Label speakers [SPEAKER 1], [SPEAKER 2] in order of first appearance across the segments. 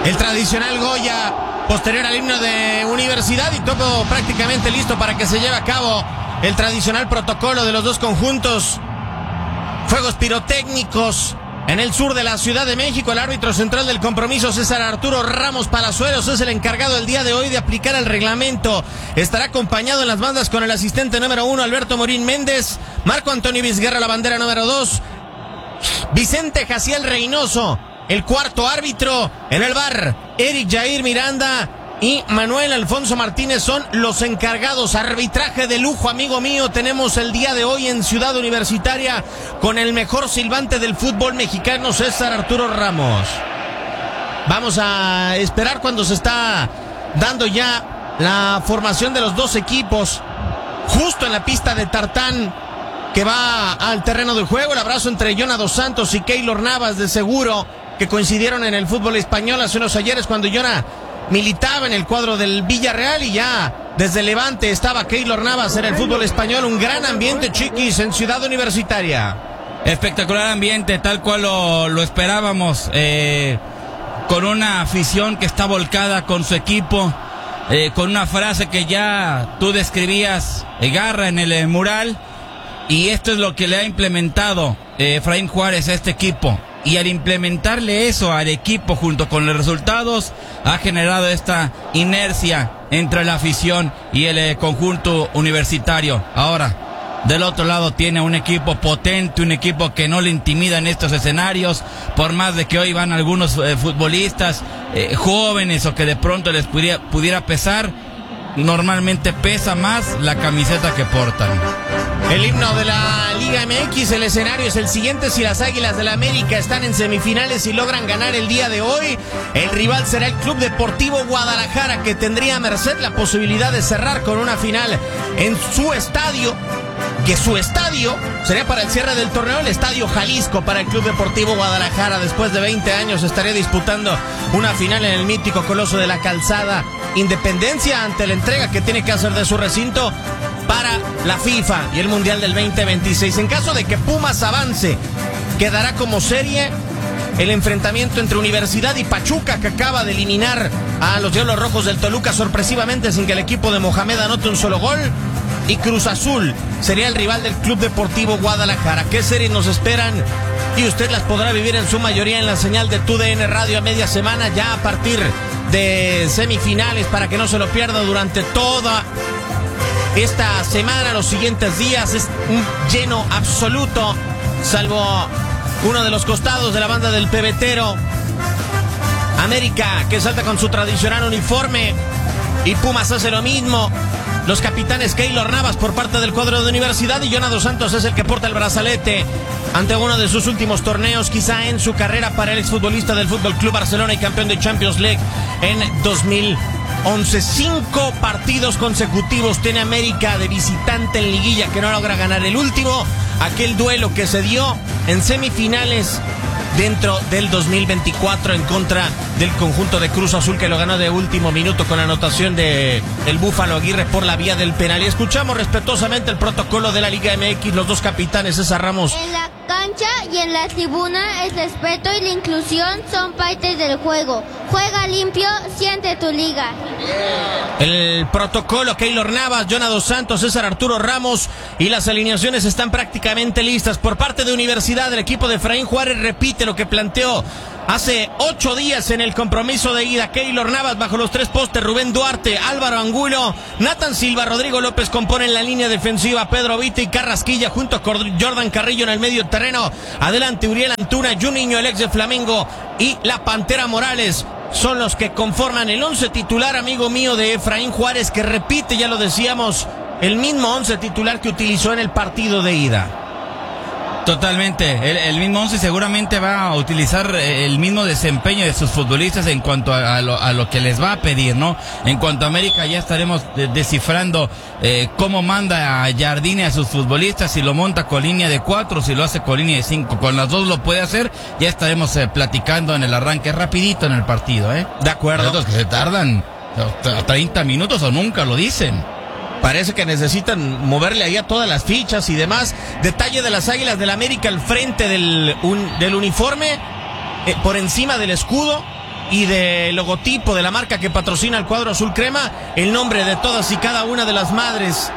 [SPEAKER 1] el tradicional Goya posterior al himno de Universidad y todo prácticamente listo para que se lleve a cabo el tradicional protocolo de los dos conjuntos. Fuegos pirotécnicos en el sur de la Ciudad de México. El árbitro central del compromiso, César Arturo Ramos Palazuelos, es el encargado el día de hoy de aplicar el reglamento. Estará acompañado en las bandas con el asistente número 1, Alberto Morín Méndez, Marco Antonio Vizguerra, la bandera número 2, Vicente Jaciel Reynoso, el cuarto árbitro. En el VAR, Eric Jair Miranda y Manuel Alfonso Martínez son los encargados. Arbitraje de lujo, amigo mío, tenemos el día de hoy en Ciudad Universitaria con el mejor silbante del fútbol mexicano, César Arturo Ramos. Vamos a esperar cuando se está dando ya la formación de los dos equipos, justo en la pista de tartán que va al terreno del juego. El abrazo entre Jonah Dos Santos y Keylor Navas, de seguro que coincidieron en el fútbol español hace unos ayeres cuando Jonah militaba en el cuadro del Villarreal y ya desde Levante estaba Keylor Navas en el fútbol español. Un gran ambiente, Chiquis, en Ciudad Universitaria.
[SPEAKER 2] Espectacular ambiente, tal cual lo esperábamos, con una afición que está volcada con su equipo, con una frase que ya tú describías, garra en el mural, y esto es lo que le ha implementado Efraín Juárez a este equipo. Y al implementarle eso al equipo junto con los resultados, ha generado esta inercia entre la afición y el conjunto universitario. Ahora, del otro lado tiene un equipo potente, un equipo que no le intimida en estos escenarios, por más de que hoy van algunos futbolistas jóvenes o que de pronto les pudiera pesar, normalmente pesa más la camiseta que portan.
[SPEAKER 1] El himno de la Liga MX, el escenario es el siguiente: si las Águilas del América están en semifinales y logran ganar el día de hoy, el rival será el Club Deportivo Guadalajara, que tendría a merced la posibilidad de cerrar con una final en su estadio, que su estadio sería para el cierre del torneo, el Estadio Jalisco para el Club Deportivo Guadalajara. Después de 20 años estaría disputando una final en el mítico Coloso de la Calzada Independencia, ante la entrega que tiene que hacer de su recinto para la FIFA y el Mundial del 2026. En caso de que Pumas avance, quedará como serie el enfrentamiento entre Universidad y Pachuca, que acaba de eliminar a los Diablos Rojos del Toluca sorpresivamente sin que el equipo de Mohamed anote un solo gol. Y Cruz Azul sería el rival del Club Deportivo Guadalajara. ¿Qué series nos esperan? Y usted las podrá vivir en su mayoría en la señal de TUDN Radio a media semana, ya a partir de semifinales, para que no se lo pierda durante toda esta semana. Los siguientes días es un lleno absoluto, salvo uno de los costados de la banda del pebetero. América, que salta con su tradicional uniforme, y Pumas hace lo mismo. Los capitanes Keylor Navas por parte del cuadro de Universidad y Jonah Dos Santos es el que porta el brazalete ante uno de sus últimos torneos quizá en su carrera para el exfutbolista del Fútbol Club Barcelona y campeón de Champions League en 2011. 5 partidos consecutivos tiene América de visitante en liguilla, que no logra ganar. El último, aquel duelo que se dio en semifinales dentro del 2024 en contra del conjunto de Cruz Azul, que lo ganó de último minuto con la anotación de el Búfalo Aguirre por la vía del penal. Y escuchamos respetuosamente el protocolo de la Liga MX, los dos capitanes. César Ramos.
[SPEAKER 3] En la cancha y en la tribuna, el respeto y la inclusión son partes del juego. Juega limpio, siente tu liga.
[SPEAKER 1] El protocolo: Keylor Navas, Jonah Dos Santos, César Arturo Ramos, y las alineaciones están prácticamente listas. Por parte de Universidad, el equipo de Efraín Juárez repite lo que planteó hace 8 días en el compromiso de ida. Keylor Navas bajo los 3 postes, Rubén Duarte, Álvaro Angulo, Nathan Silva, Rodrigo López componen la línea defensiva, Pedro Vita y Carrasquilla junto con Jordan Carrillo en el medio terreno. Adelante Uriel Antuna, Juninho, el ex de Flamengo, y la Pantera Morales son los que conforman el 11 titular, amigo mío, de Efraín Juárez, que repite, ya lo decíamos, el mismo 11 titular que utilizó en el partido de ida.
[SPEAKER 2] Totalmente, el mismo 11 seguramente va a utilizar el mismo desempeño de sus futbolistas en cuanto a lo que les va a pedir, ¿no? En cuanto a América, ya estaremos descifrando cómo manda a Jardine a sus futbolistas, si lo monta con línea de 4, si lo hace con línea de 5, con las dos lo puede hacer. Ya estaremos platicando en el arranque rapidito en el partido, ¿eh?
[SPEAKER 1] De acuerdo.
[SPEAKER 2] Hay otros que se tardan 30 minutos o nunca lo dicen.
[SPEAKER 1] Parece que necesitan moverle ahí a todas las fichas y demás. Detalle de las Águilas del América: al frente del uniforme, por encima del escudo, y del logotipo de la marca que patrocina el cuadro azul crema, el nombre de todas y cada una de las madres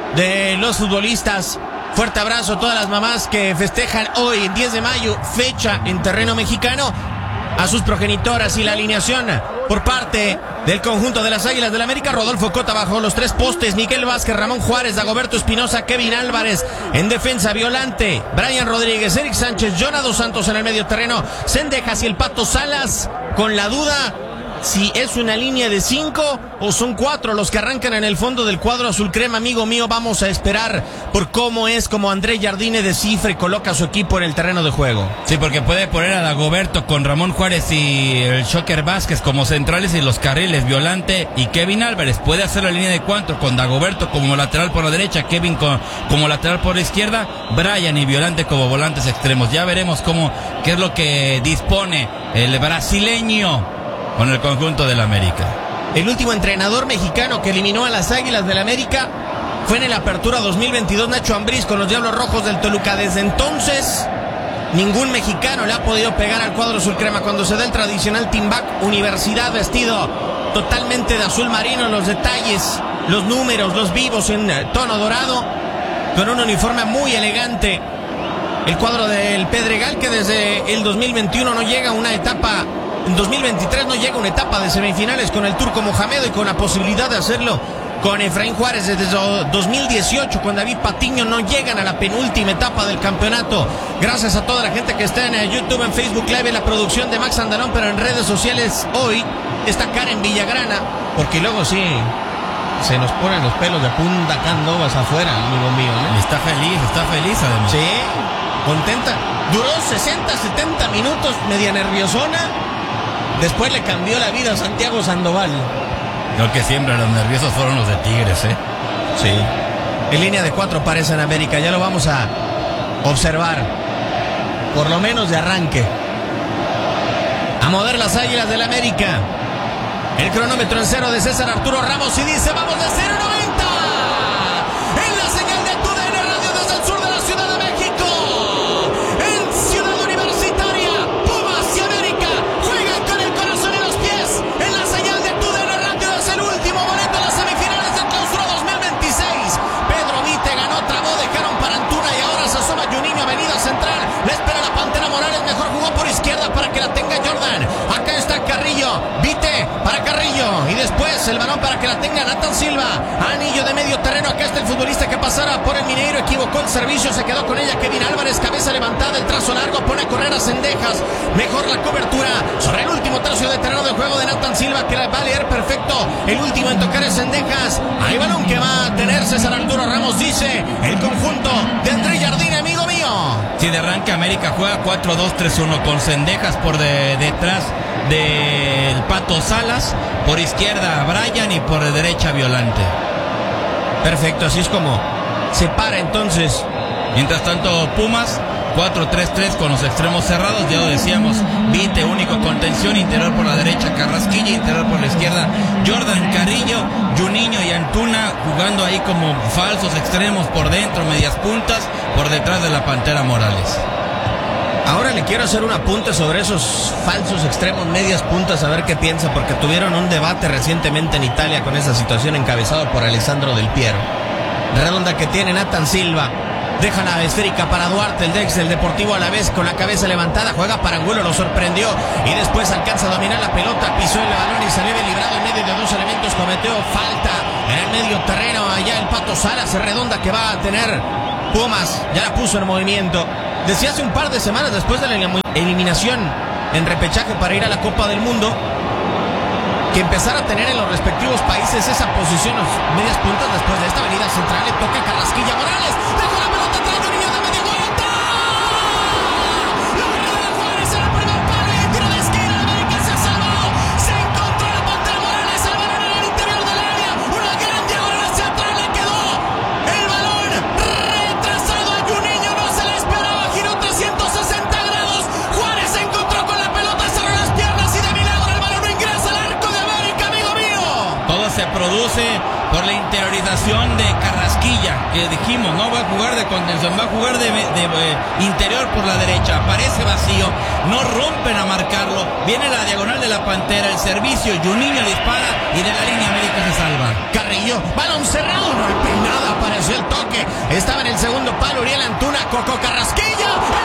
[SPEAKER 1] de los futbolistas. Fuerte abrazo a todas las mamás que festejan hoy, en 10 de mayo, fecha en terreno mexicano, a sus progenitoras. Y la alineación por parte del conjunto de las Águilas del América: Rodolfo Cota bajo los 3 postes, Miguel Vázquez, Ramón Juárez, Dagoberto Espinosa, Kevin Álvarez en defensa, Violante, Brian Rodríguez, Eric Sánchez, Jonah Dos Santos en el medio terreno, Cendejas y el Pato Salas, con la duda si es una línea de 5 o son 4 los que arrancan en el fondo del cuadro azul crema. Amigo mío, vamos a esperar por cómo André Jardine descifra y coloca a su equipo en el terreno de juego.
[SPEAKER 2] Sí, porque puede poner a Dagoberto con Ramón Juárez y el Shocker Vázquez como centrales, y los carriles Violante y Kevin Álvarez. Puede hacer la línea de 4 con Dagoberto como lateral por la derecha, Kevin como lateral por la izquierda, Brian y Violante como volantes extremos. Ya veremos qué es lo que dispone el brasileño con el conjunto del América.
[SPEAKER 1] El último entrenador mexicano que eliminó a las Águilas del América fue en el Apertura 2022, Nacho Ambriz, con los Diablos Rojos del Toluca. Desde entonces, ningún mexicano le ha podido pegar al cuadro azul crema. Cuando se da el tradicional team back, Universidad vestido totalmente de azul marino, los detalles, los números, los vivos en tono dorado, con un uniforme muy elegante. El cuadro del Pedregal, que desde el 2021 no llega a una etapa, en 2023 no llega a una etapa de semifinales con el Turco Mohamed, y con la posibilidad de hacerlo con Efraín Juárez desde 2018, con David Patiño, no llegan a la penúltima etapa del campeonato. Gracias a toda la gente que está en YouTube, en Facebook Live, en la producción de Max Andalón, pero en redes sociales hoy está Karen Villagrana, porque luego sí se nos ponen los pelos de punta acá en Novas afuera, amigo mío, ¿no?
[SPEAKER 2] Está feliz además.
[SPEAKER 1] Sí, contenta. Duró 60-70 minutos, media nerviosona. Después le cambió la vida a Santiago Sandoval.
[SPEAKER 2] Lo que siempre los nerviosos fueron los de Tigres, ¿eh?
[SPEAKER 1] Sí. En línea de 4 parece en América. Ya lo vamos a observar. Por lo menos de arranque. A mover las Águilas del América. El cronómetro en 0 de César Arturo Ramos y dice: vamos de 0-90. En la señal de TUDN Radio desde el sur de la Ciudad de México. En Ciudad Universitaria, Pumas y América juegan con el corazón y los pies. En la señal de TUDN Radio es el último boleto a las semifinales del Clausura 2026. Pedro Vite ganó, trabó, dejaron para Antuna y ahora se asoma Juninho, avenida central. Le espera la Pantera Morales, mejor jugó por izquierda para que la tenga Jordan. Acá está Carrillo, Vite para Carrillo y después el balón para que la tenga Nathan Silva. Anillo de medio terreno, acá está el futbolista que pasara por el Mineiro, equivocó el servicio, se quedó con ella Kevin Álvarez, cabeza levantada, el trazo largo, pone a correr a Cendejas, mejor la cobertura sobre el último tercio de terreno de juego de Nathan Silva, que va a leer perfecto, el último en tocar es Cendejas. Hay balón que va a tener César Arturo Ramos, dice el conjunto de André Jardine, amigo mío.
[SPEAKER 2] Si de arranque América juega 4-2-3-1 con Cendejas por detrás del Pato Salas, por izquierda Brian y por derecha Violante.
[SPEAKER 1] Perfecto, así es como se para entonces.
[SPEAKER 2] Mientras tanto Pumas 4-3-3 con los extremos cerrados, ya lo decíamos, Vite único contención, interior por la derecha Carrasquilla, interior por la izquierda Jordan, Carrillo, Juninho y Antuna jugando ahí como falsos extremos por dentro, medias puntas, por detrás de la Pantera Morales.
[SPEAKER 1] Ahora le quiero hacer un apunte sobre esos falsos extremos, medias puntas, a ver qué piensa, porque tuvieron un debate recientemente en Italia con esa situación, encabezado por Alessandro Del Piero. Redonda que tiene Nathan Silva, deja la esférica para Duarte, el Dex del Deportivo Alavés, con la cabeza levantada, juega para Angulo, lo sorprendió y después alcanza a dominar la pelota, pisó el balón y salió bien librado en medio de dos elementos, cometió falta en el medio terreno. Allá el Pato Salas, Redonda que va a tener Pumas, ya la puso en movimiento. Decía hace un par de semanas, después de la eliminación en repechaje para ir a la Copa del Mundo, que empezar a tener en los respectivos países esa posición, medias puntas. Después de esta avenida central le toca a Carrasquilla, Morales dejó la pelota atrás de un niño de media vuelta, la barrera de Juárez en el primer palo y el tiro de esquina. América se salvó, se encontró la Pantera Morales, el balón en el interior del área, una gran diagonal hacia atrás, le quedó el balón retrasado a Juninho, no se le esperaba, giró 360 grados, Juárez se encontró con la pelota, cerró las piernas y de milagro el balón no ingresa al arco de América, amigo mío.
[SPEAKER 2] Todo se produce por la interiorización de Carrasquilla, que dijimos, no va a jugar de contención, va a jugar de interior por la derecha, aparece vacío, no rompen a marcarlo, viene la diagonal de la Pantera, el servicio, Juninho dispara y de la línea América se salva.
[SPEAKER 1] Carrillo, balón cerrado, no hay peinada, apareció el toque, estaba en el segundo palo, Uriel Antuna, Coco Carrasquilla.